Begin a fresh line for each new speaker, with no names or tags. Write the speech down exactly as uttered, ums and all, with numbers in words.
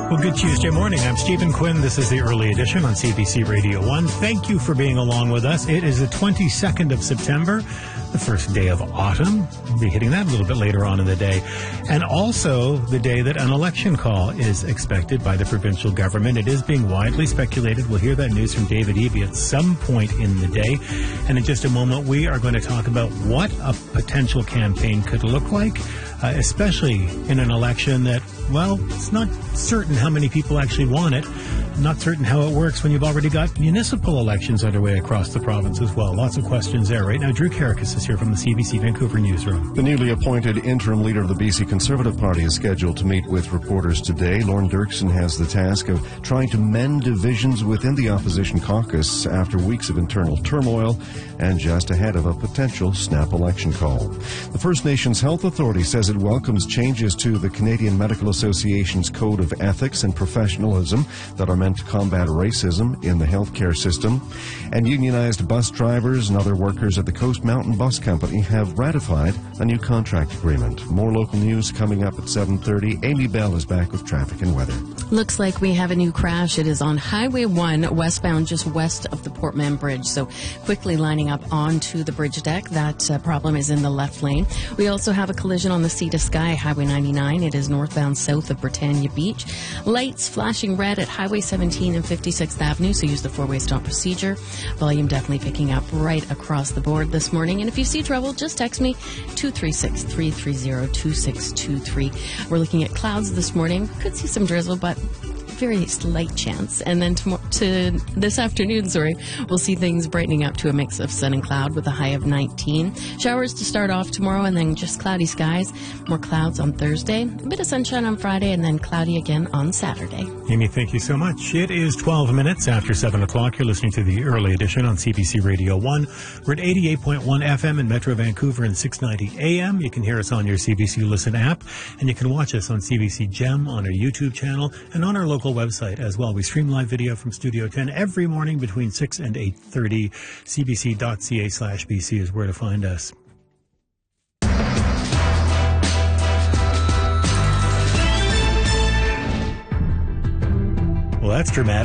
Well, good Tuesday morning. I'm Stephen Quinn. This is the Early Edition on C B C Radio one. Thank you for being along with us. It is the twenty-second of September, the first day of autumn. We'll be hitting that a little bit later on in the day. And also the day that an election call is expected by the provincial government. It is being widely speculated. We'll hear that news from David Eby at some point in the day. And in just a moment, we are going to talk about what a potential campaign could look like, uh, especially in an election that, well, it's not certain how many people actually want it. Not certain how it works when you've already got municipal elections underway across the province as well. Lots of questions there. Right now, Drew Karakis is here from the C B C Vancouver newsroom.
The newly appointed interim leader of the B C Conservative Party is scheduled to meet with reporters today. Lorne Dirksen has the task of trying to mend divisions within the opposition caucus after weeks of internal turmoil and just ahead of a potential snap election call. The First Nations Health Authority says it welcomes changes to the Canadian Medical Association's Code of Ethics and Professionalism that are meant to combat racism in the healthcare system. And unionized bus drivers and other workers at the Coast Mountain Bus Company have ratified a new contract agreement. More local news coming up at seven thirty. Amy Bell is back with traffic and weather.
Looks like we have a new crash. It is on Highway one, westbound, just west of the Port Mann Bridge. So quickly lining up onto the bridge deck. That uh, problem is in the left lane. We also have a collision on the Sea to Sky, Highway ninety-nine. It is northbound south of Britannia Beach. Lights flashing red at Highway seventeen and fifty-sixth Avenue, so use the four-way stop procedure. Volume definitely picking up right across the board this morning. And if you see trouble, just text me, two three six, three three zero, two six two three. We're looking at clouds this morning. Could see some drizzle, but very slight chance. And then to, to this afternoon, sorry, we'll see things brightening up to a mix of sun and cloud with a high of nineteen. Showers to start off tomorrow and then just cloudy skies. More clouds on Thursday. A bit of sunshine on Friday and then cloudy again on Saturday.
Amy, thank you so much. It is twelve minutes after seven o'clock. You're listening to the Early Edition on C B C Radio one. We're at eighty-eight point one F M in Metro Vancouver and six ninety A M. You can hear us on your C B C Listen app, and you can watch us on C B C Gem on our YouTube channel and on our local website as well. We stream live video from Studio ten every morning between six and eight thirty. C B C dot C A slash B C is where to find us. Well, that's dramatic.